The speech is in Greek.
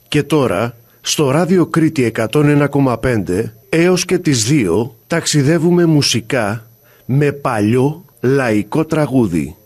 Και τώρα, στο Ράδιο Κρήτη 101,5 έως και τις 2 ταξιδεύουμε μουσικά με παλιό λαϊκό τραγούδι.